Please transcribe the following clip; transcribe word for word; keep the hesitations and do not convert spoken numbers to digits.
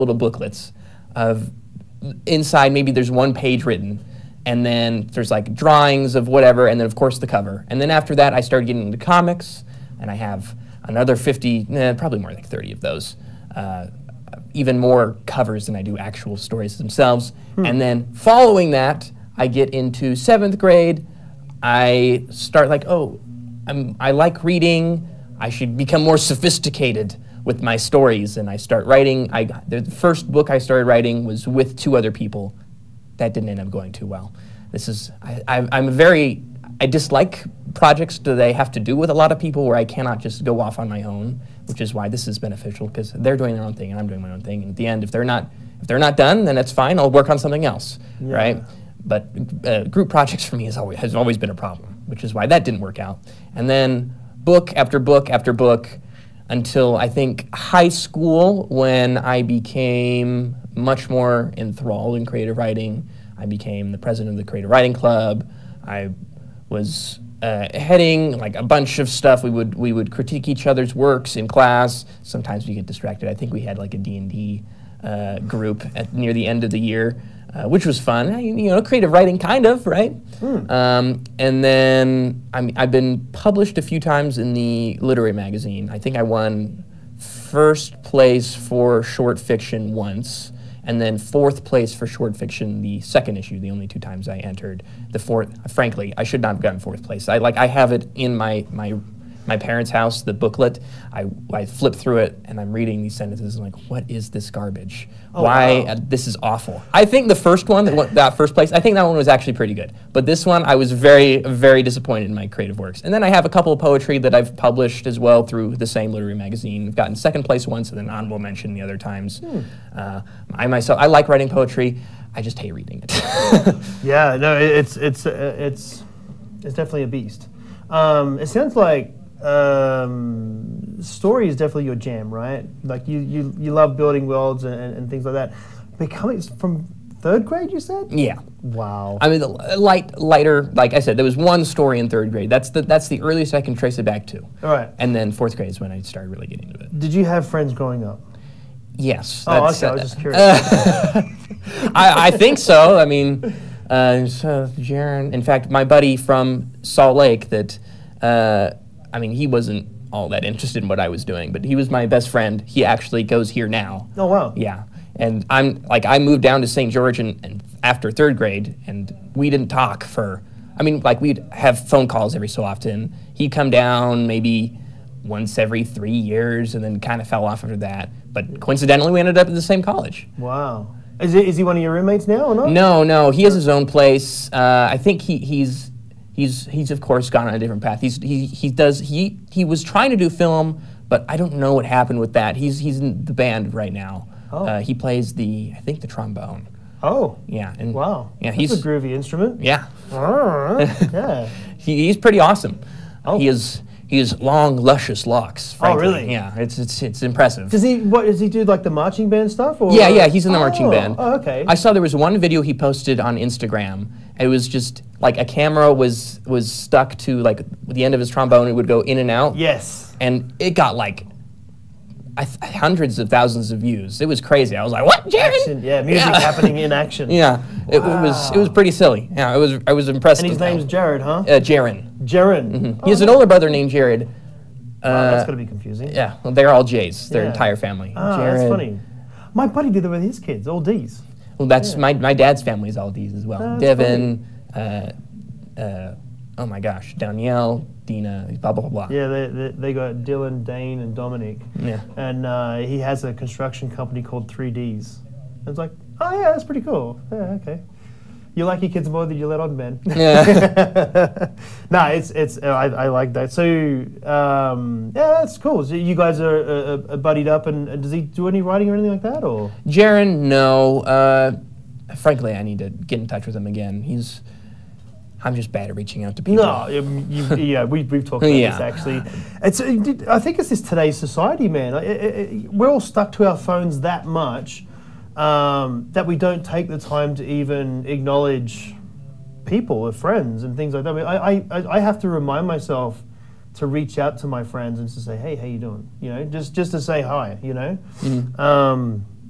little booklets of inside maybe there's one page written, and then there's like drawings of whatever, and then of course the cover. And then after that I started getting into comics, and I have another fifty, eh, probably more like thirty of those. Uh, even more covers than I do actual stories themselves. Hmm. And then following that, I get into seventh grade. I start like, oh, I'm, I like reading. I should become more sophisticated with my stories, and I start writing. I, the first book I started writing was with two other people. That didn't end up going too well. This is, I, I, I'm a very, I dislike projects that I have to do with a lot of people where I cannot just go off on my own, which is why this is beneficial, because they're doing their own thing and I'm doing my own thing. And at the end, if they're not, if they're not done, then it's fine. I'll work on something else, yeah. right? But uh, group projects for me has always, has always been a problem, which is why that didn't work out. And then book after book after book until I think high school, when I became much more enthralled in creative writing. I became the president of the Creative Writing Club. I was uh, heading like a bunch of stuff. We would we would critique each other's works in class. Sometimes we get distracted. I think we had like a D and D uh, group at near the end of the year, uh, which was fun. You know, creative writing, kind of, right? Mm. Um, and then I'm, I've been published a few times in the literary magazine. I think I won first place for short fiction once, and then fourth place for short fiction the second issue, the only two times I entered. The fourth, frankly, I should not have gotten fourth place. I like I have it in my my my parents' house, the booklet. I I flip through it and I'm reading these sentences and I'm like, what is this garbage? Oh, Why wow. uh, this is awful. I think the first one, that, that first place, I think that one was actually pretty good. But this one, I was very very disappointed in my creative works. And then I have a couple of poetry that I've published as well through the same literary magazine. I've gotten second place once and then honorable mention the other times. Hmm. Uh, I myself, I like writing poetry. I just hate reading it. Yeah, no, it's it's uh, it's it's definitely a beast. Um, it sounds like um, story is definitely your jam, right? Like you you, you love building worlds and, and, and things like that. Becoming from third grade, you said? Yeah. Wow. I mean, the light lighter. Like I said, there was one story in third grade. That's the that's the earliest I can trace it back to. All right. And then fourth grade is when I started really getting into it. Did you have friends growing up? Yes. Oh, okay. I was just curious. Uh, I, I think so. I mean, uh, so Jaron. In fact, my buddy from Salt Lake. That, uh, I mean, he wasn't all that interested in what I was doing, but he was my best friend. He actually goes here now. Oh wow. Yeah. And I'm like, I moved down to Saint George and, and after third grade, and we didn't talk for. I mean, like we'd have phone calls every so often. He'd come down maybe once every three years, and then kind of fell off after that. But coincidentally, we ended up at the same college. Wow. Is, it, is he one of your roommates now or not? No, no. He has his own place. Uh, I think he, he's he's he's of course gone on a different path. He's he he does he he was trying to do film, but I don't know what happened with that. He's he's in the band right now. Oh. Uh, he plays the I think the trombone. Oh. Yeah. And wow. Yeah, That's he's a groovy instrument. Yeah. Yeah. he, he's pretty awesome. Oh. He is. He has long, luscious locks. Frankly. Oh, really? Yeah, it's it's it's impressive. Does he? What does he do? Like the marching band stuff? Or? Yeah, yeah, he's in the oh, marching band. Oh, okay. I saw there was one video he posted on Instagram. It was just like a camera was was stuck to like the end of his trombone. It would go in and out. Yes. And it got like I th- hundreds of thousands of views. It was crazy. I was like, "What, Jaron?" Action, yeah, music yeah. happening in action. Yeah, wow. it, it was it was pretty silly. Yeah, I was I was impressed. And his name's Jared, huh? Uh, Jaron. Jaron. Mm-hmm. Oh, he has an older brother named Jared. Wow, that's going to be confusing. Yeah, well, they're all J's, their yeah. entire family. Ah, Jared. That's funny. My buddy did that with his kids, all D's. Well, that's yeah. my my dad's family is all D's as well. Ah, Devin, uh, uh, oh my gosh, Danielle, Dina, blah, blah, blah, blah. Yeah, they, they, they got Dylan, Dane, and Dominic. Yeah. And uh, he has a construction company called three D's. And it's like, oh yeah, that's pretty cool. Yeah, okay. You like your kids more than you let on, man. Yeah. No, it's it's uh, I, I like that. So um, yeah, that's cool. So you guys are uh, uh, buddied up, and uh, does he do any writing or anything like that, or? Jaron, no. Uh, frankly, I need to get in touch with him again. He's, I'm just bad at reaching out to people. No, you, you, yeah, we we've talked about yeah. this actually. It's I think it's this today's society, man. It, it, it, we're all stuck to our phones that much. Um, that we don't take the time to even acknowledge people or friends and things like that. I mean, I, I, I have to remind myself to reach out to my friends and to say, hey, how you doing? You know, just, just to say hi, you know? Mm-hmm. Um,